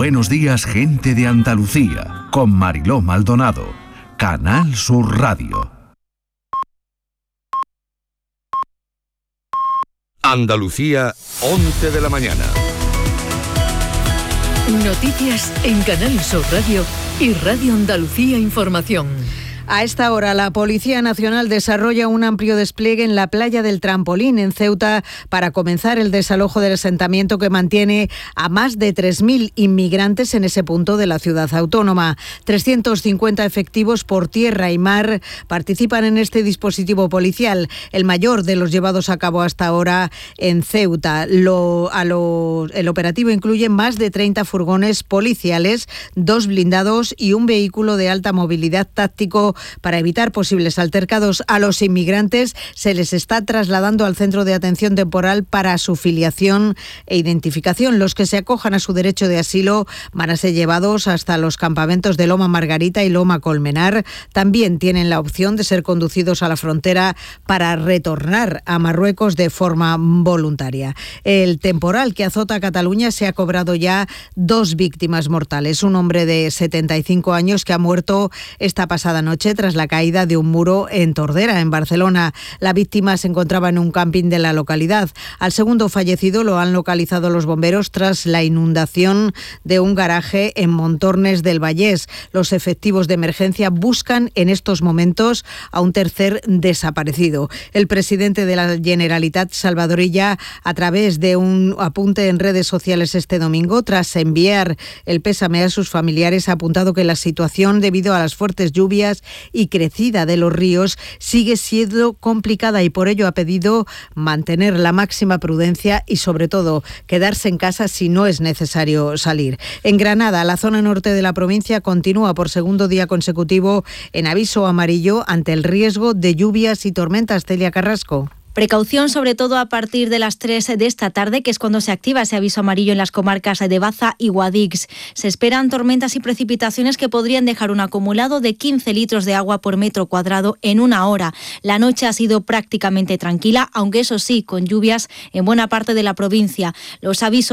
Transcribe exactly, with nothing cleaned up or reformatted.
Buenos días, gente de Andalucía, con Mariló Maldonado, Canal Sur Radio. Andalucía, once de la mañana. Noticias en Canal Sur Radio y Radio Andalucía Información. A esta hora, la Policía Nacional desarrolla un amplio despliegue en la playa del Trampolín, en Ceuta, para comenzar el desalojo del asentamiento que mantiene a más de tres mil inmigrantes en ese punto de la ciudad autónoma. trescientos cincuenta efectivos por tierra y mar participan en este dispositivo policial, el mayor de los llevados a cabo hasta ahora en Ceuta. Lo, a lo, el operativo incluye más de treinta furgones policiales, dos blindados y un vehículo de alta movilidad táctico para evitar posibles altercados. A los inmigrantes se les está trasladando al centro de atención temporal para su filiación e identificación. Los que se acojan a su derecho de asilo van a ser llevados hasta los campamentos de Loma Margarita y Loma Colmenar. También tienen la opción de ser conducidos a la frontera para retornar a Marruecos de forma voluntaria. El temporal que azota a Cataluña se ha cobrado ya dos víctimas mortales. Un hombre de setenta y cinco años que ha muerto esta pasada noche tras la caída de un muro en Tordera, en Barcelona. La víctima se encontraba en un camping de la localidad. Al segundo fallecido lo han localizado los bomberos tras la inundación de un garaje en Montornes del Vallés. Los efectivos de emergencia buscan en estos momentos a un tercer desaparecido. El presidente de la Generalitat, Salvador Illa, a través de un apunte en redes sociales este domingo, tras enviar el pésame a sus familiares, ha apuntado que la situación, debido a las fuertes lluvias y crecida de los ríos, sigue siendo complicada, y por ello ha pedido mantener la máxima prudencia y, sobre todo, quedarse en casa si no es necesario salir. En Granada, la zona norte de la provincia continúa por segundo día consecutivo en aviso amarillo ante el riesgo de lluvias y tormentas. Celia Carrasco. Precaución sobre todo a partir de las tres de esta tarde, que es cuando se activa ese aviso amarillo en las comarcas de Baza y Guadix. Se esperan tormentas y precipitaciones que podrían dejar un acumulado de quince litros de agua por metro cuadrado en una hora. La noche ha sido prácticamente tranquila, aunque eso sí, con lluvias en buena parte de la provincia. Los avisos